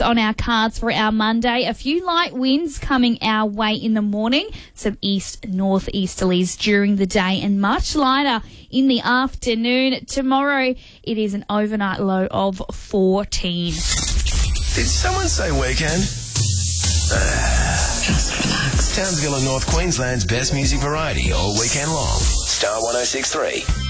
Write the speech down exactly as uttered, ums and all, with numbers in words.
on our cards for our Monday. A few light winds coming our way in the morning, some east-northeasterlies during the day and much lighter in the afternoon. Tomorrow it is an overnight low of fourteen. Did someone say weekend? Just relax. Townsville and North Queensland's best music variety all weekend long. Star one oh six point three.